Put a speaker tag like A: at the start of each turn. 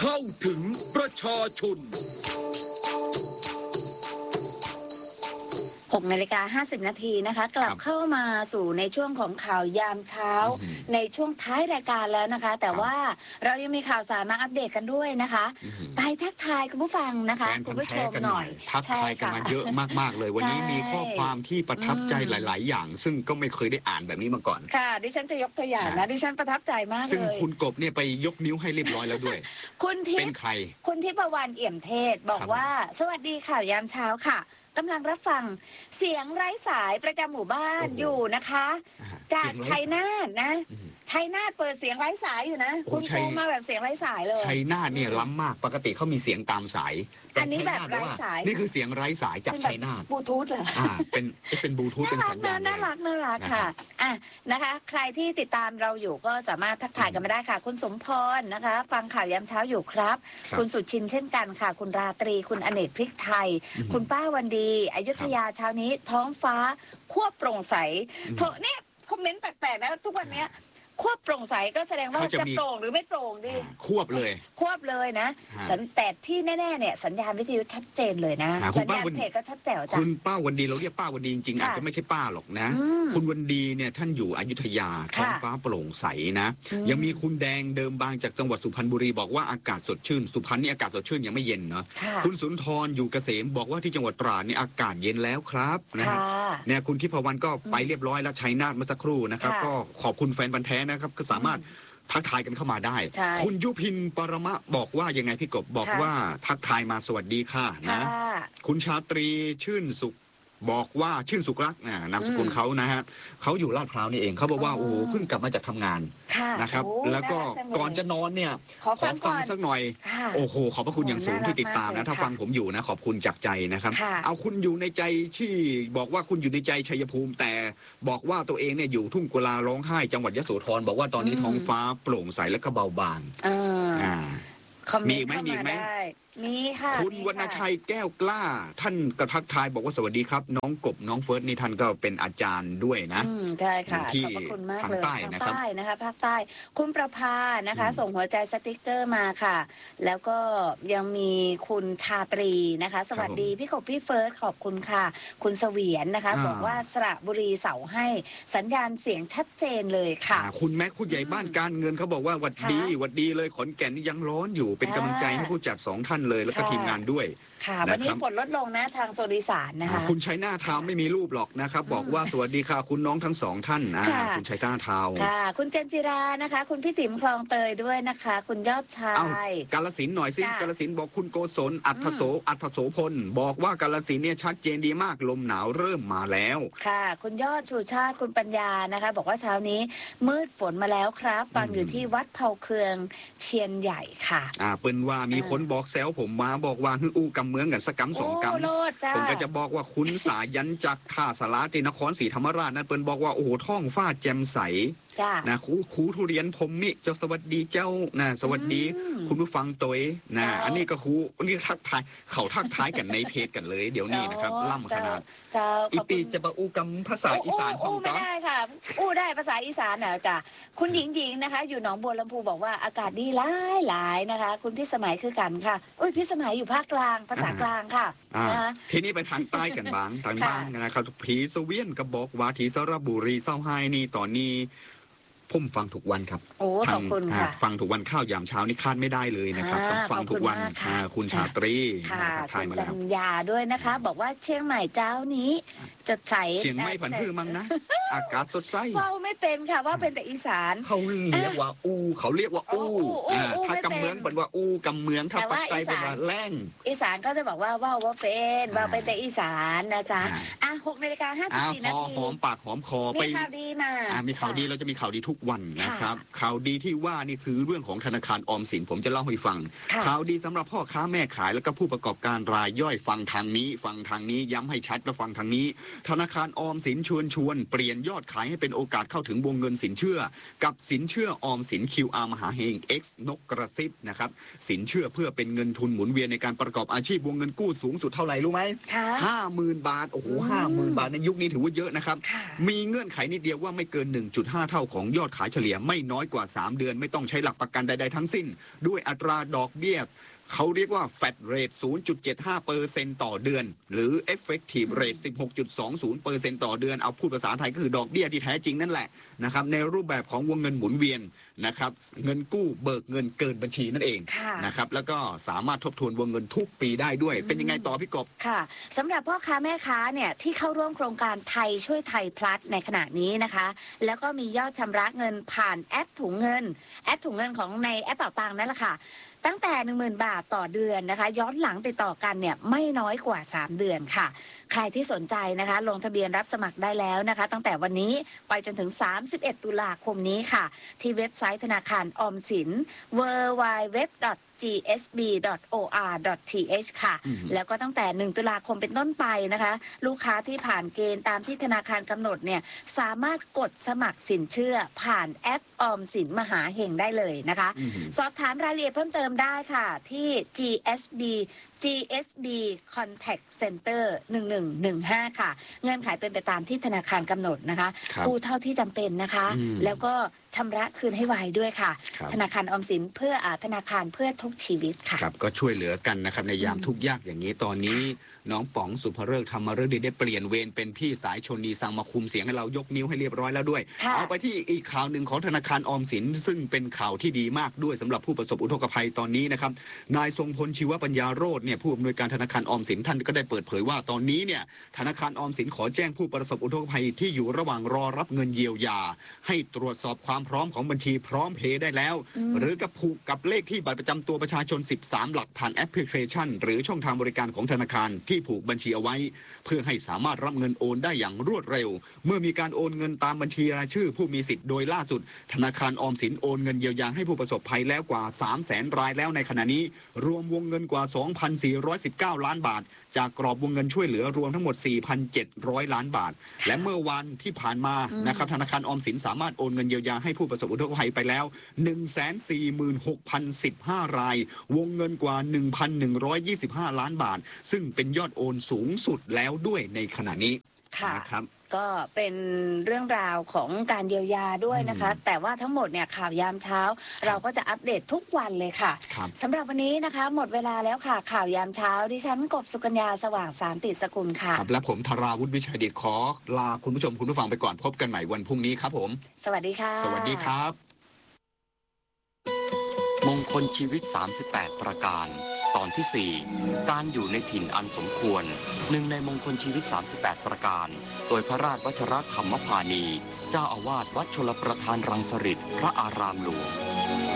A: เข้าถึงประชาชน
B: 6:50 นาทีนะคะกลับเข้ามาสู่ในช่วงของข่าวยามเช้าในช่วงท้ายรายการแล้วนะคะแต่ว่าเรายังมีข่าวสารมาอัปเดตกันด้วยนะคะไปทักทายคุณผู้ฟังนะคะคุณผู้ชมหน่อย
C: ทักทายกันมาเยอะมากๆเลยวันนี้มีข้อความที่ประทับใจหลายๆอย่างซึ่งก็ไม่เคยได้อ่านแบบนี้มาก่อน
B: ค่ะดิฉันจะยกตัวอย่างนะดิฉันประทับใจมากเลย
C: ซึ่งคุณกบเนี่ยไปยกนิ้วให้เรียบร้อยแล้วด้วย
B: คุณทิพย์
C: เป็นใคร
B: คุณทิพย์ประวันเอี่ยมเทศบอกว่าสวัสดีข่าวยามเช้าค่ะกำลังรับฟังเสียงไร้สายประจำหมู่บ้านอยู่นะคะจากชัยนาทนะชัยนาทเปิดเสียงไร้สายอยู่นะคุณโทรมาแบบเสียงไร้สายเลย
C: ชัยนาทเนี่ยล้ำมากปกติเขามีเสียงตามสาย
B: อันนี้แบบไร้สาย
C: นี่คือเสียงไร้สายจากชัยนาท
B: บลูทูธเหรอ
C: เป็นบลูทูธเป็นสัญญาณ
B: น่ารักค่ะนะคะใครที่ติดตามเราอยู่ก็สามารถทักทายกันมาได้ค่ะคุณสมพรนะคะฟังข่าวยามเช้าอยู่ครับคุณสุชินเช่นกันค่ะคุณราตรีคุณอเนกพริกไทยคุณป้าวันดีอยุธยาเช้านี้ท้องฟ้าควบโปร่งใสเนี่ยคอมเมนต์แปลกๆนะทุกวันนี้ควบโปร่งใสก็แสดงว่าจะโปร่งหรือไม่โปร่งดิ
C: ควบ
B: เลยนะแต่ที่แน่ๆเนี่ยสัญญาณวิทยุชัดเจนเลยนะสัญญาณเพจก็ชัดแจ๋วจ้ะ
C: คุณป้าวันดีเราเรียกป้าวันดีจริงๆอาจจะไม่ใช่ป้าหรอกนะคุณวันดีเนี่ยท่านอยู่อยุธยาท้องฟ้าโปร่งใสนะยังมีคุณแดงเดิมบางจากจังหวัดสุพรรณบุรีบอกว่าอากาศสดชื่นสุพรรณนี่อากาศสดชื่นยังไม่เย็นเนาะคุณสุนทรอยู่เกษมบอกว่าที่จังหวัดตราดนี่อากาศเย็นแล้วครับนะเนี่ยคุณทิพวรรณก็ไปเรียบร้อยแล้วชัยนาทเมื่อสักครู่นะครับก็ขอบคุณแฟนบันแท้นะครับก็สามารถทักทายกันเข้ามาได้คุณยุพินปรมะบอกว่ายังไงพี่กบบอกว่าทักทายมาสวัสดีค่ะนะคุณชาตรีชื่นสุขบอกว่าชื่นสุขรักนามสกุลเขานะฮะเขาอยู่ลาดพร้าวนี่เองเขาบอกว่าโอ้โหเพิ่งกลับมาจากทำงานนะครับแล้วก็ก่อนจะนอนเนี่ยขอฟังสักหน่อยโอ้โหขอบพระคุณอย่างสูงที่ติดตามนะถ้าฟังผมอยู่นะขอบคุณจากใจนะครับเอาคุณอยู่ในใจที่บอกว่าคุณอยู่ในใจชัยภูมิแต่บอกว่าตัวเองเนี่ยอยู่ทุ่งกุลาร้องไห้จังหวัดยโสธรบอกว่าตอนนี้ท้องฟ้าโปร่งใสและก็เบาบางมีไหม
B: มีค่ะ
C: คุณวรรณชัยแก้วกล้าท่านกระทักทายบอกว่าสวัสดีครับน้องกบน้องเฟิร์สนี่ท่านก็เป็นอาจารย์ด้วยนะ
B: ใช่ค่ะขอบพระคุณมากเลยทางใต้นะคะภาคใต้คุณประภานะคะส่งหัวใจสติ๊กเกอร์มาค่ะแล้วก็ยังมีคุณชาตรีนะคะสวัสดีพี่กบพี่เฟิร์สขอบคุณค่ะคุณเสวียนนะคะบอกว่าสระบุรีเสาให้สัญญาณเสียงชัดเจนเลยค่ะ
C: คุณแม็กผู้ใหญ่บ้านการเงินเขาบอกว่าหวัดดีเลยขอนแก่นนี่ยังร้อนอยู่เป็นกำลังใจให้ผู้จัด2ท่านเลยแล้วก็ทีมงานด้วย
B: ค่ะวันนี้ฝนลดลงนะทางโซนอีสานนะคะ
C: คุณชัยนาทาวไม่มีรูปหรอกนะครับบอกว่าสวัสดีค่ะคุณน้องทั้ง2ท่านคุณชัยนาทาว
B: ค่ะคุณเจนจิรานะคะคุณพี่ติ๋มคลองเตยด้วยนะคะคุณยอดชาย
C: กาฬสินธุ์หน่อยสิกาฬสินธุ์บอกคุณโกศลอัฐโสพลบอกว่ากาฬสินธุ์เนี่ยชัดเจนดีมากลมหนาวเริ่มมาแล้ว
B: ค่ะคุณยอดชูชาติคุณปัญญานะคะบอกว่าเช้านี้มืดฝนมาแล้วครับฟังอยู่ที่วัดเผาเคืองเชียนใหญ่ค่ะ
C: เปิ้นว่ามีคนบอกแซวผมมาบอกว่าฮืออู้กำเมืองกันสักกำ2กำผมก็จะบอกว่าคุณสายันจากท่าสาราที่นครศรีธรรมราชนั่นเปิ้นบอกว่าโอ้โหท้องฟ้าแจ่มใสนะครูทุเรียนผมมิเจ้าสวัสดีเจ้านะสวัสดีคุณผู้ฟังตัวนะอันนี้ก็ครูนี่ทักทายเขาทักทายกันในเพจกันเลยเดี๋ยวนี้นะครับล่ำขนาดอีปีจะมาอู้กำภาษาอีสาน
B: อู้ไม่ได้ค่ะอู้ได้ภาษาอีสานนะจ้ะคุณหญิงนะคะอยู่หนองบัวลำพูบอกว่าอากาศดีหลายนะคะคุณพี่สมัยคือกันค่ะพี่สมัยอยู่ภาคกลางภาษากลางค่ะ
C: ทีนี้ไปทางใต้กันบ้างทางบ้างนะครับผีเสวียนก็บอกว่าที่สระบุรีเศร้าไห้นี่ตอนนี้ผมฟังทุกวันครับ
B: ขอบคุณค่ะ
C: ฟังทุกวันข้าวยามเช้านี่คาดไม่ได้เลยนะครับต้องฟังทุกวันคุณชาตรี
B: คุณจันยาด้วยนะคะบอกว่าเชียงใหม่เจ้านี้จดใส
C: เชียงใหม่ผันพือมั้งนะอากาศสดใส
B: ว่าไม่เป็นค่ะว่าเป็นแต่อีสาน
C: เขาเรียกว่าถ้ากำเมืองเป็นว่ากำเมืองถ้าปักใต้เป็นว่าแรง
B: อีสานก็จะบอกว่าเป็นแต่อีสานนะจ๊ะ6:54 นาที
C: หอมปากหอมคอ
B: ไปมีข่าวดีมา
C: มีข่าวดีเราจะมีข่าวดีทุกวันนะครับข่าวดีที่ว่านี่คือเรื่องของธนาคารออมสินผมจะเล่าให้ฟังข่าวดีสำหรับพ่อค้าแม่ขายแล้วก็ผู้ประกอบการรายย่อยฟังทางนี้ย้ำให้ชัดและฟังทางนี้ธนาคารออมสินชวนเปลี่ยนยอดขายให้เป็นโอกาสเข้าถึงวงเงินสินเชื่อกับสินเชื่อออมสิน QR มหาเฮง X นกกระซิบนะครับสินเชื่อเพื่อเป็นเงินทุนหมุนเวียนในการประกอบอาชีพวงเงินกู้สูงสุดเท่าไหร่รู้ไหม50,000 บาทโอ้โห50,000 บาทในยุคนี้ถือว่าเยอะนะครับมีเงื่อนไขนิดเดียวว่าไม่เกิน 1.5 เท่าของยอดขายเฉลี่ยไม่น้อยกว่า3เดือนไม่ต้องใช้หลักประกันใดๆทั้งสิ้นด้วยอัตราดอกเบี้ยเขาเรียกว่า flat rate 0.75% ต่อเดือนหรือ effective rate 16.20% ต่อเดือนเอาพูดภาษาไทยก็คือดอกเบี้ยที่แท้จริงนั่นแหละนะครับในรูปแบบของวงเงินหมุนเวียนนะครับเงินกู้เบิกเงินเกินบัญชีนั่นเองนะครับแล้วก็สามารถทบทวนวงเงินทุกปีได้ด้วยเป็นยังไงต่อพี่กบ
B: ค่ะสำหรับพ่อค้าแม่ค้าเนี่ยที่เข้าร่วมโครงการไทยช่วยไทยพลัสในขณะนี้นะคะแล้วก็มียอดชำระเงินผ่านแอปถุงเงินของในแอปเป๋าตังค์นั่นแหละค่ะตั้งแต่ 10,000 บาทต่อเดือนนะคะย้อนหลังติดต่อกันเนี่ยไม่น้อยกว่า3เดือนค่ะใครที่สนใจนะคะลงทะเบียนรับสมัครได้แล้วนะคะตั้งแต่วันนี้ไปจนถึง31ตุลาคมนี้ค่ะที่เว็บไซต์ธนาคารออมสิน www.gsb.or.th ค่ะแล้วก็ตั้งแต่1ตุลาคมเป็นต้นไปนะคะลูกค้าที่ผ่านเกณฑ์ตามที่ธนาคารกำหนดเนี่ยสามารถกดสมัครสินเชื่อผ่านแอปออมสินมหาเฮงได้เลยนะคะสอบถามรายละเอียดเพิ่มเติมได้ค่ะที่ GSB Contact Center 1115 ค่ะเงื่อนไขเป็นไปตามที่ธนาคารกำหนดนะคะกู้เท่าที่จำเป็นนะคะแล้วก็ชำระคืนให้ไวด้วยค่ะธนาคารออมสินเพื่อธนาคารเพื่อทุกชีวิตค่ะ
C: ครับก็ช่วยเหลือกันนะครับในยามทุกข์ยากอย่างนี้ตอนนี้น้องป๋องสุภฤกษ์ธรรมฤดีได้เปลี่ยนเวรเป็นพี่สายชนนีสั่งมาคุมเสียงให้เรายกนิ้วให้เรียบร้อยแล้วด้วยเอาไปที่อีกข่าวหนึ่งของธนาคารออมสินซึ่งเป็นข่าวที่ดีมากด้วยสำหรับผู้ประสบอุทกภัยตอนนี้นะครับนายทรงพลชีวปัญญาโรจน์เนี่ยผู้อำนวยการธนาคารออมสินท่านก็ได้เปิดเผยว่าตอนนี้เนี่ยธนาคารออมสินขอแจ้งผู้ประสบอุทกภัยที่อยู่ระหว่างรอรับเงินเยียวยาให้ตรวจสอบความพร้อมของบัญชีพร้อมเพย์ได้แล้วหรือกับผูกกับเลขที่บัตรประจำตัวประชาชน13หลักผ่านแอปพลิเคชันหรือช่องทางบริการของธนาคารที่ผูกบัญชีเอาไว้เพื่อให้สามารถรับเงินโอนได้อย่างรวดเร็วเมื่อมีการโอนเงินตามบัญชีรายชื่อผู้มีสิทธิ์โดยล่าสุดธนาคารออมสินโอนเงินเยียวยาให้ผู้ประสบภัยแล้วกว่า 300,000 รายแล้วในขณะนี้รวมวงเงินกว่า 2,419 ล้านบาทจากกรอบวงเงินช่วยเหลือรวมทั้งหมด 4,700 ล้านบาทและเมื่อวันที่ผ่านมานะครับธนาคารออมสินสามารถโอนเงินเยียวยาให้ผู้ประสบอุทกภัยไปแล้ว 146,015 รายวงเงินกว่า 1,125 ล้านบาทซึ่งเป็นยอดโอนสูงสุดแล้วด้วยในขณะนี้นะครับ
B: ก็เป็นเรื่องราวของการเยียวยาด้วยนะคะแต่ว่าทั้งหมดเนี่ยข่าวยามเช้าเราก็จะอัปเดตทุกวันเลยค่ะสำหรับวันนี้นะคะหมดเวลาแล้วค่ะข่าวยามเช้าดิฉันกบสุกัญญาสว่างสารติสกุลค่ะ
C: ครับและผมธราวุฒิวิชัยเดชขอลาคุณผู้ชมคุณผู้ฟังไปก่อนพบกันใหม่วันพรุ่งนี้ครับผม
B: สวัสดีค่ะ
C: สวัสดีครับ
D: มงคลชีวิต38ประการตอนที่ 4 การอยู่ในถิ่นอันสมควรหนึ่งในมงคลชีวิต38ประการโดยพระราชวชรธรรมพานีเจ้าอาวาสวัดชลประทานรังสฤษฎ์พระอารามหลวง